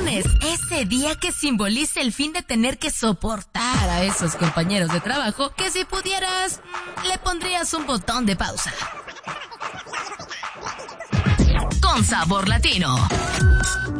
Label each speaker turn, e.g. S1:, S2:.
S1: viernes, ese día que simboliza el fin de tener que soportar a esos compañeros de trabajo que si pudieras, le pondrías un botón de pausa. Con sabor latino.